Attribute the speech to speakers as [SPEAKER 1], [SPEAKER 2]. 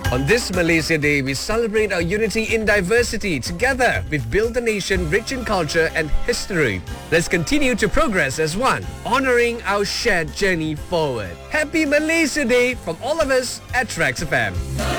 [SPEAKER 1] On this Malaysia Day, we celebrate our unity in diversity. Together, we've built a nation rich in culture and history. Let's continue to progress as one, honoring our shared journey forward. Happy Malaysia Day from all of us at Trax FM.